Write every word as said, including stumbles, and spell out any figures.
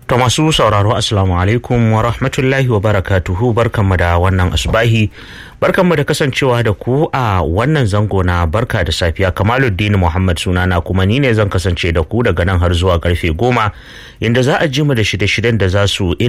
To masu sauraro assalamu alaikum wa rahmatullahi wa barakatuhu, barkanmu da wannan asubahi, barkanmu da kasancewa da ku a wannan zango na barka da safiya. Kamaluddin Muhammad sunana, kuma ni ne zan kasance da ku daga nan har zuwa karfe goma, inda za a ji mu da shirye-shiryen da za su